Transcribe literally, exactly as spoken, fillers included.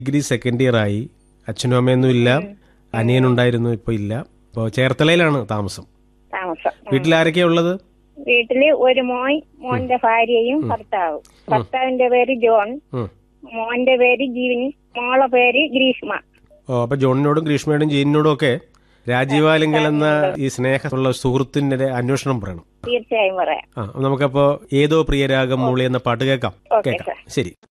Degree second year ആയി. അച്ഛനും അമ്മയൊന്നും ഇല്ല, അനിയനുണ്ടായിരുന്നു, ഇപ്പൊ ഇല്ല. ഇപ്പൊ ചേർത്തലയിലാണ് താമസം. താമസം. വീട്ടിലാരൊക്കെയാ ഉള്ളത്? വീട്ടില് ഒരു മോൻ, മോന്റെ ഭാര്യയും ഭർത്താവും. ഭർത്താവിന്റെ പേര് ജോൺ, മോന്റെ പേര് ജീവൻ, മോളെ പേര് ഗ്രീഷ്മ. ഓ, അപ്പൊ ജോണിനോടും ഗ്രീഷ്മയോടും ജീനിനോടും ഒക്കെ രാജീവാലിങ്കൽ എന്ന ഈ സ്നേഹമുള്ള സുഹൃത്തിന്റെ അന്വേഷണം പറയണം. തീർച്ചയായും പറയാം. ആ, നമുക്കപ്പോ ഏതോ പ്രിയരാഗം മൂളി എന്ന പാട്ട് കേൾക്കാം. കേൾക്കാം. ശരി.